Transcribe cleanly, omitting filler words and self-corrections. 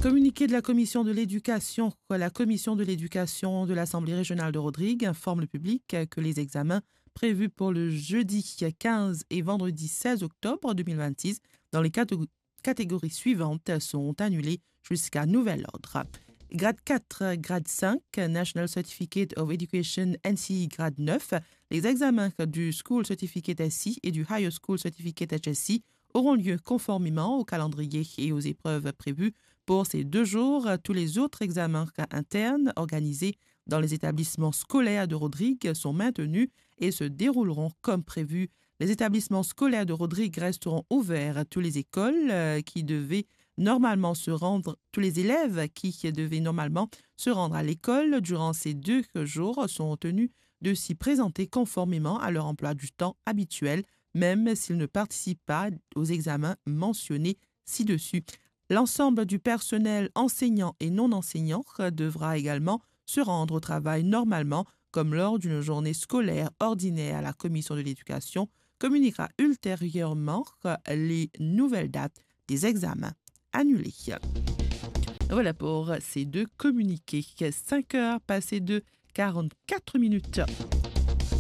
Communiqué de la Commission de l'éducation de l'Assemblée régionale de Rodrigue informe le public que les examens prévus pour le jeudi 15 et vendredi 16 octobre 2026 dans les catégories suivantes sont annulés jusqu'à nouvel ordre. Grade 4, grade 5, National Certificate of Education NCE grade 9, les examens du School Certificate SC et du Higher School Certificate HSC auront lieu conformément au calendrier et aux épreuves prévues pour ces 2 jours. Tous les autres examens internes organisés dans les établissements scolaires de Rodrigue sont maintenus et se dérouleront comme prévu. Les établissements scolaires de Rodrigue resteront ouverts. Tous les élèves qui devaient normalement se rendre à l'école durant ces 2 jours sont tenus de s'y présenter conformément à leur emploi du temps habituel, même s'ils ne participent pas aux examens mentionnés ci-dessus. L'ensemble du personnel enseignant et non enseignant devra également se rendre au travail normalement, comme lors d'une journée scolaire ordinaire. La Commission de l'éducation communiquera ultérieurement les nouvelles dates des examens annulés. Voilà pour ces 2 communiqués. 5 heures passées de 44 minutes.